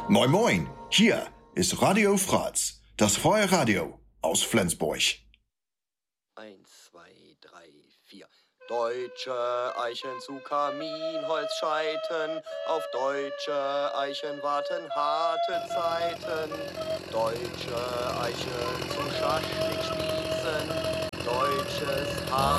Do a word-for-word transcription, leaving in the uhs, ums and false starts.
Moin Moin, hier ist Radio Fratz, das freie Radio aus Flensburg. Eins, zwei, drei, vier. Deutsche Eichen zu Kaminholz scheiten, auf deutsche Eichen warten harte Zeiten. Deutsche Eichen zum Schaschlik spießen, deutsches Haar.